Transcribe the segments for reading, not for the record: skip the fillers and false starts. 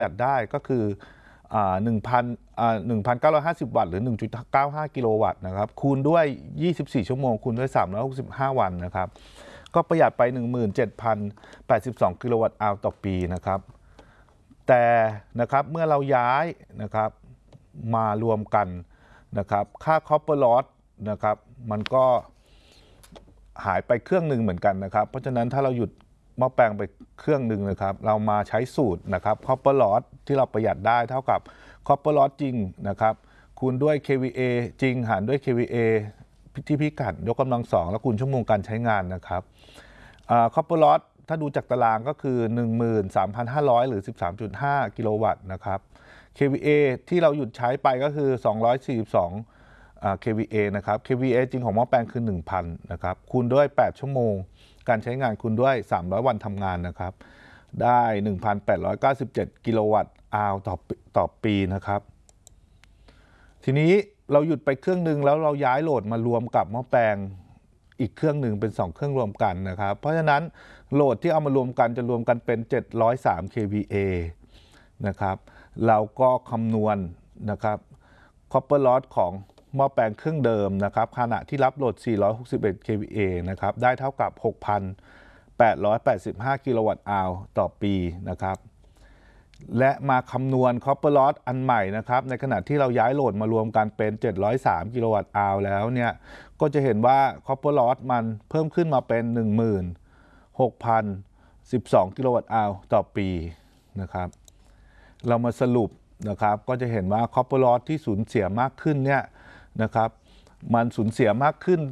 จัดได้ก็คือ1,950 วัตต์หรือ1.95 กิโลวัตต์นะครับคูณด้วย24 ชั่วโมงคูณด้วย365 วันนะครับก็ประหยัดไป 17,082 กิโลวัตต์ต่อปีนะครับแต่นะครับเมื่อเราย้ายนะครับมารวมกันนะครับค่าคอปเปอร์ลอสนะครับมันก็หายไปเครื่องหนึ่งเหมือนกันนะครับเพราะฉะนั้นถ้าเราหยุดหม้อแปลงไปเครื่องหนึ่งนะครับเรามาใช้สูตรนะครับคอปเปอร์ลอสที่เราประหยัดได้เท่ากับคอปเปอร์ลอสจริงนะครับคูณด้วย kVA จริงหารด้วย kVA ที่พิกัดยกกำลัง2แล้วคูณชั่วโมงการใช้งานนะครับคอปเปอร์ลอสถ้าดูจากตารางก็คือ 13,500 หรือ 13.5 กิโลวัตต์นะครับ kVA ที่เราหยุดใช้ไปก็คือ242kVA นะครับ kVA จริงของหม้อแปลงคือ 1,000 นะครับคูณด้วย8ชั่วโมงการใช้งานคูณด้วย300วันทำงานนะครับได้ 1,897 กิโลวัตต์ต่อปีนะครับทีนี้เราหยุดไปเครื่องหนึ่งแล้วเราย้ายโหลดมารวมกับหม้อแปลงอีกเครื่องหนึ่งเป็น2เครื่องรวมกันนะครับเพราะฉะนั้นโหลดที่เอามารวมกันจะรวมกันเป็น703 kVA นะครับเราก็คำนวณนะครับคอปเปอร์ลอสของหม้อแปลงเครื่องเดิมนะครับขณะที่รับโหลด461 kVA นะครับได้เท่ากับ 6,885 กิโลวัตต์ต่อปีนะครับและมาคำนวณคอปเปอร์ลอสอันใหม่นะครับในขณะที่เราย้ายโหลดมารวมกันเป็น703 กิโลวัตต์แล้วเนี่ยก็จะเห็นว่าคอปเปอร์ลอสมันเพิ่มขึ้นมาเป็น 16,012 กิโลวัตต์ต่อปีนะครับเรามาสรุปนะครับก็จะเห็นว่าคอปเปอร์ลอสที่สูญเสียมากขึ้นเนี่ยนะครับมันสูญเสียมากขึ้น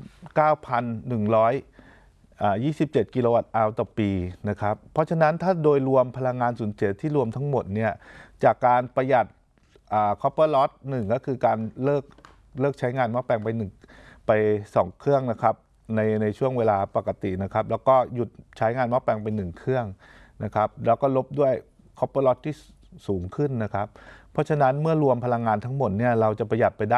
9,127 กิโลวัตต์ต่อปีนะครับเพราะฉะนั้นถ้าโดยรวมพลังงานสูญเสียที่รวมทั้งหมดเนี่ยจากการประหยัดคอปเปอร์ลอส1ก็คือการเลิกใช้งานหม้อแปลงไป2 เครื่องนะครับในช่วงเวลาปกตินะครับแล้วก็หยุดใช้งานหม้อแปลงไป1 เครื่องนะครับแล้วก็ลบด้วยคอปเปอร์ลอสที่สูงขึ้นนะครับเพราะฉะนั้นเมื่อรวมพลังงานทั้งหมดเนี่ยเราจะประหยัดไปได้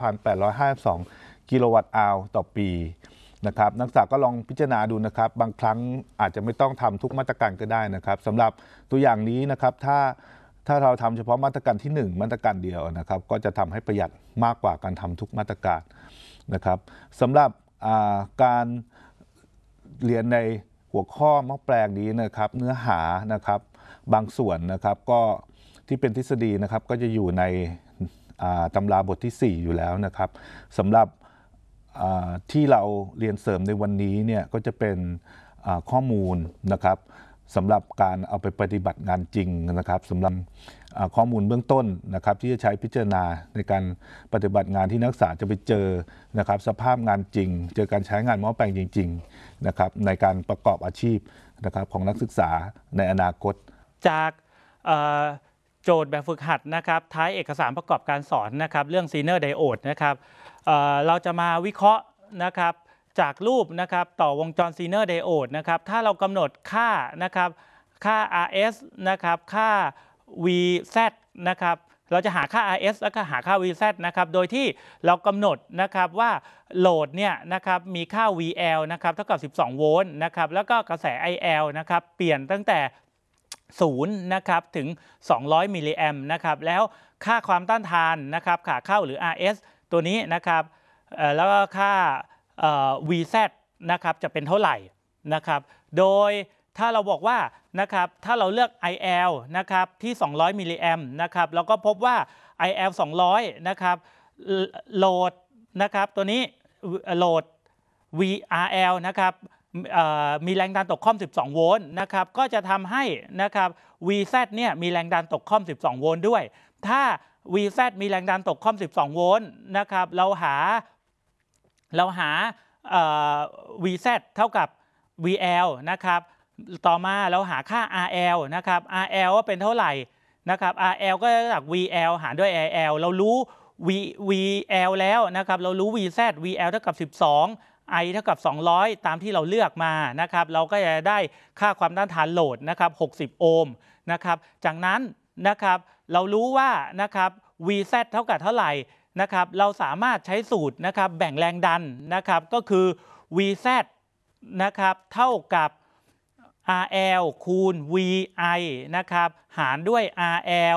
9,852 กิโลวัตต์ต่อปีนะครับนักศึกษาก็ลองพิจารณาดูนะครับบางครั้งอาจจะไม่ต้องทำทุกมาตรการก็ได้นะครับสำหรับตัวอย่างนี้นะครับถ้าเราทำเฉพาะมาตรการที่1มาตรการเดียวนะครับก็จะทำให้ประหยัดมากกว่าการทำทุกมาตรการนะครับสำหรับการเรียนในหัวข้อหม้อแปลงนี้นะครับเนื้อหานะครับบางส่วนนะครับก็ที่เป็นทฤษฎีนะครับก็จะอยู่ในตำราบทที่4อยู่แล้วนะครับสำหรับที่เราเรียนเสริมในวันนี้เนี่ยก็จะเป็นข้อมูลนะครับสำหรับการเอาไปปฏิบัติงานจริงนะครับสำหรับข้อมูลเบื้องต้นนะครับที่จะใช้พิจารณาในการปฏิบัติงานที่นักศึกษาจะไปเจอนะครับสภาพงานจริงเจอการใช้งานหม้อแปลงจริงๆนะครับในการประกอบอาชีพนะครับของนักศึกษาในอนาคตจากโจทย์แบบฝึกหัดนะครับท้ายเอกสารประกอบการสอนนะครับเรื่องซีเนอร์ไดโอดนะครับเราจะมาวิเคราะห์นะครับจากรูปนะครับต่อวงจรซีเนอร์ไดโอดนะครับถ้าเรากำหนดค่านะครับค่า RS นะครับค่า VZ นะครับเราจะหาค่า RS แล้วก็หาค่า VZ นะครับโดยที่เรากำหนดนะครับว่าโหลดเนี่ยนะครับมีค่า VL นะครับเท่ากับ12 โวลต์นะครับแล้วก็กระแส IL นะครับเปลี่ยนตั้งแต่0นะครับถึง200 มิลลิแอมป์นะครับแล้วค่าความต้านทานนะครับขาเข้าหรือ RS ตัวนี้นะครับแล้วก็ค่าVZ นะครับจะเป็นเท่าไหร่นะครับโดยถ้าเราบอกว่านะครับถ้าเราเลือก IL นะครับที่200 มิลลิแอมป์นะครับเราก็พบว่า IL 200นะครับโหลดนะครับตัวนี้โหลด VRL นะครับมีแรงดันตกค่อม12 โวลต์นะครับก็จะทำให้นะครับ VZ เนี่ยมีแรงดันตกค่อม12 โวลต์ด้วยถ้า VZ มีแรงดันตกค่อม12 โวลต์นะครับเราหาVZ เท่ากับ VL นะครับต่อมาเราหาค่า RL นะครับ RL ว่าเป็นเท่าไหร่นะครับ RL ก็จาก VL หารด้วย IL เรารู้ VL แล้วนะครับเรารู้ VZ VL เท่ากับ12 I เท่ากับ200ตามที่เราเลือกมานะครับเราก็จะได้ค่าความต้านทานโหลดนะครับ60 โอห์มนะครับจากนั้นนะครับเรารู้ว่านะครับ VZ เท่ากับเท่าไหร่นะครับเราสามารถใช้สูตรนะครับแบ่งแรงดันนะครับก็คือ VZ นะครับเท่ากับ RL คูณ VI นะครับหารด้วย RL